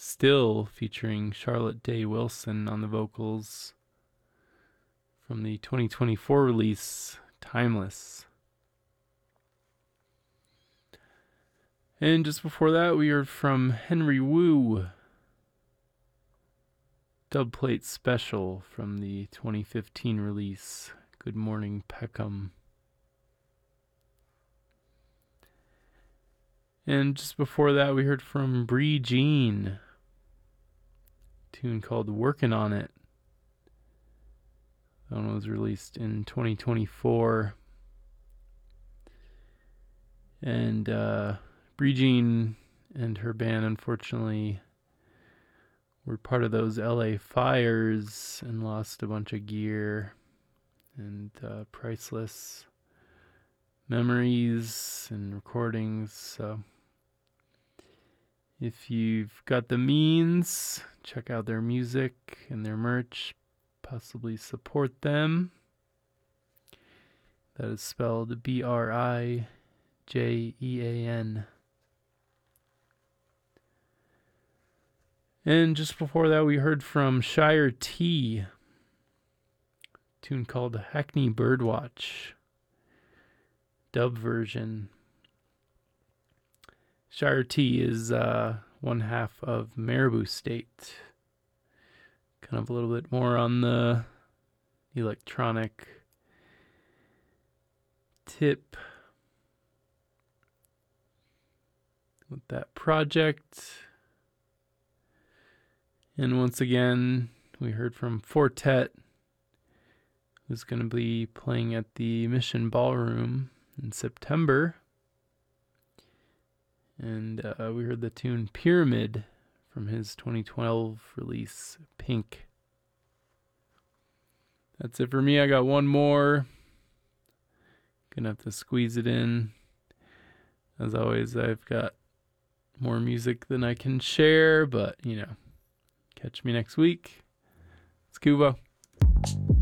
Still featuring Charlotte Day Wilson on the vocals from the 2024 release, Timeless. And just before that, we heard from Henry Wu, Dubplate Special from the 2015 release, Good Morning Peckham. And just before that, we heard from Bree Jean, a tune called Workin' On It. That one was released in 2024. And Bree Jean and her band, unfortunately, were part of those LA fires and lost a bunch of gear and priceless memories and recordings. So if you've got the means, check out their music and their merch, possibly support them. That is spelled BRIJEAN. And just before that, we heard from Shire T, a tune called Hackney Birdwatch, dub version. Shire T is one half of Marabou State. Kind of a little bit more on the electronic tip with that project. And once again, we heard from Fortet, who's going to be playing at the Mission Ballroom in September. And we heard the tune Pyramid from his 2012 release, Pink. That's it for me. I got one more. Gonna have to squeeze it in. As always, I've got more music than I can share, but, catch me next week. It's Kubo.